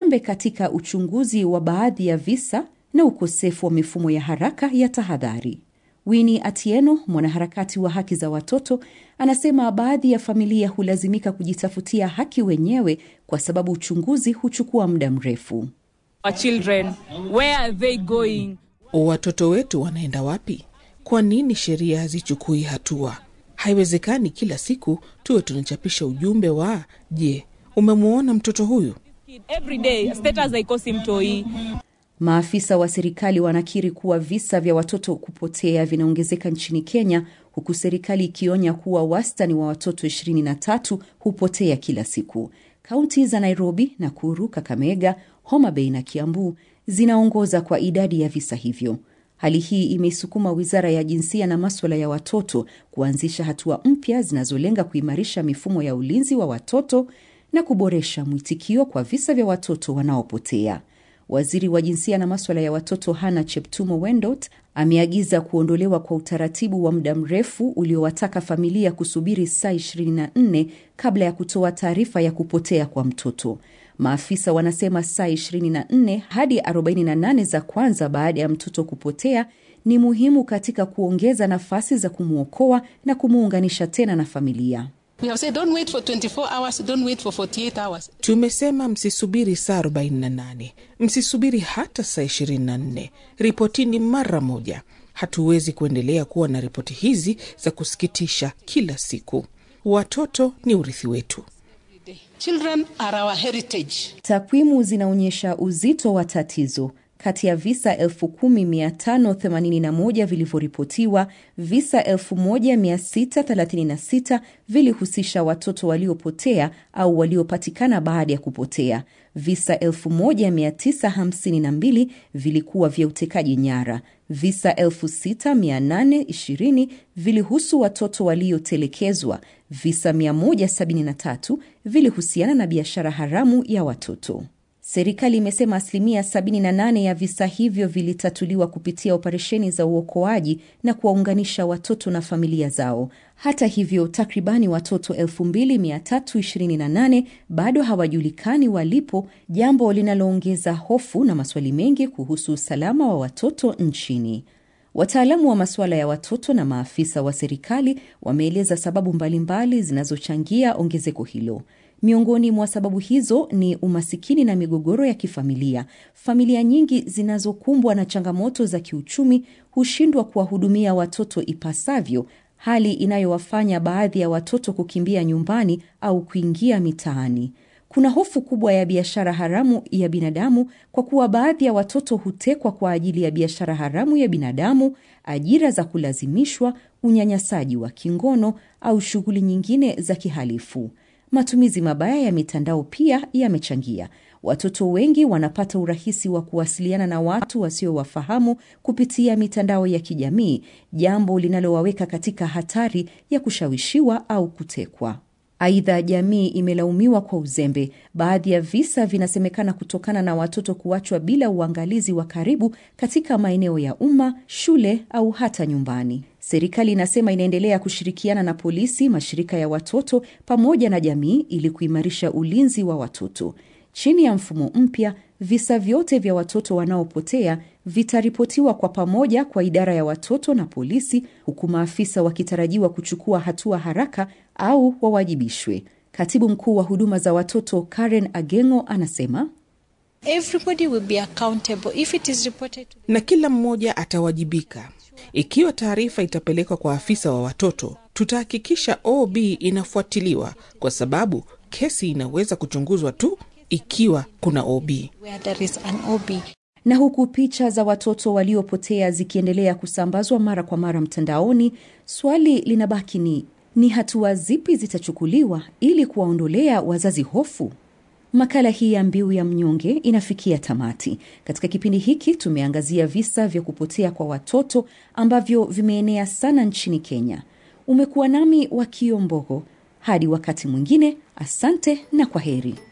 uzembe katika uchunguzi wa baadhi ya visa na ukosefu wa mifumo ya haraka ya tahadhari. Winnie Atieno, mwanaharakati wa haki za watoto, anasema baadhi ya familia hulazimika kujitafutia haki wenyewe kwa sababu uchunguzi huchukua muda mrefu. Our children, where are they going? Watoto wetu wanaenda wapi? Kwa nini sheria hazichukui hatua? Haiwezekani kila siku tuwe tunachapisha ujumbe wa, je, umemuona mtoto huyu? Every day, status ikosi mtoi. Maafisa wa serikali wanakiri kuwa visa vya watoto kupotea vinaongezeka nchini Kenya, huku serikali ikionya kuwa wastani wa watoto 23 hupotea kila siku. Kaunti za Nairobi, Nakuru, Kakamega, Homa Bay na Kiambu zinaongoza kwa idadi ya visa hivyo. Hali hii imeisukuma Wizara ya Jinsia na Masuala ya Watoto kuanzisha hatua mpya zinazolenga kuimarisha mifumo ya ulinzi wa watoto na kuboresha mwitikio kwa visa vya watoto wanaopotea. Waziri wa Jinsia na Masuala ya Watoto Hannah Cheptumo Wendot ameagiza kuondolewa kwa utaratibu wa muda mrefu uliowataka familia kusubiri saa 24 kabla ya kutoa taarifa ya kupotea kwa mtoto. Maafisa wanasema saa 24 hadi 48 za kwanza baada ya mtoto kupotea ni muhimu katika kuongeza nafasi za kumuokoa na kumuunganisha tena na familia. We have said don't wait for 24 hours, don't wait for 48 hours. Tumesema msisubiri saa 48, msisubiri hata saa 24. Ripotini mara moja. Hatuwezi kuendelea kuwa na ripoti hizi za kusikitisha kila siku. Watoto ni urithi wetu. Children are our heritage. Takwimu zinaonyesha uzito wa tatizo. Kati ya visa 10,581 vilivyoripotiwa, visa 1,636 vilihusisha watoto waliopotea au waliopatikana baada ya kupotea. Visa 1,952 vilikuwa vya utekaji nyara. Visa 6,820 vilihusu watoto waliotelekezwa. Visa 173 vilihusiana na biashara haramu ya watoto. Serikali imesema 78% ya visa hivyo vilitatuliwa kupitia operesheni za uokoaji na kuwaunganisha watoto na familia zao. Hata hivyo, takribani watoto 2,328 bado hawajulikani walipo, jambo linaloongeza hofu na maswali mengi kuhusu usalama wa watoto nchini. Wataalamu wa masuala ya watoto na maafisa wa serikali wameeleza sababu mbalimbali zinazochangia ongezeko hilo. Miongoni mwa sababu hizo ni umasikini na migogoro ya kifamilia. Familia nyingi zinazokumbwa na changamoto za kiuchumi hushindwa kuwahudumia watoto ipasavyo, hali inayowafanya baadhi ya watoto kukimbia nyumbani au kuingia mitaani. Kuna hofu kubwa ya biashara haramu ya binadamu kwa kuwa baadhi ya watoto hutekwa kwa ajili ya biashara haramu ya binadamu, ajira za kulazimishwa, unyanyasaji wa kingono au shughuli nyingine za kihalifu. Matumizi mabaya ya mitandao pia yamechangia. Watoto wengi wanapata urahisi wa kuwasiliana na watu wasiowafahamu kupitia mitandao ya kijamii, jambo linalowaweka katika hatari ya kushawishiwa au kutekwa. Aidha, jamii imelaumiwa kwa uzembe. Baadhi ya visa vinasemekana kutokana na watoto kuachwa bila uangalizi wa karibu katika maeneo ya umma, shule au hata nyumbani. Serikali inasema inaendelea kushirikiana na polisi, mashirika ya watoto pamoja na jamii ili kuimarisha ulinzi wa watoto. Chini ya mfumo mpya, visa vyote vya watoto wanaopotea vitaripotiwa kwa pamoja kwa idara ya watoto na polisi, huku maafisa wakitarajiwa kuchukua hatua haraka au wawajibishwe. Katibu mkuu wa huduma za watoto Karen Agengo anasema, Everybody will be accountable if it is reported to na kila mmoja atawajibika. Ikiwa taarifa itapelekwa kwa afisa wa watoto, tutahakikisha OB inafuatiliwa kwa sababu kesi inaweza kuchunguzwa tu ikiwa kuna OB. where there is an OB. Na huku picha za watoto waliopotea zikiendelea kusambazwa mara kwa mara mtandaoni, swali linabaki ni hatua zipi zitachukuliwa ili kuwaondolea wazazi hofu? Makala hii ya Mbiu ya Mnyonge inafikia tamati. Katika kipindi hiki tumeangazia visa vya kupotea kwa watoto ambavyo vimeenea sana nchini Kenya. Umekuwa nami Wakio Mbogo. Hadi wakati mwingine, asante na kwaheri.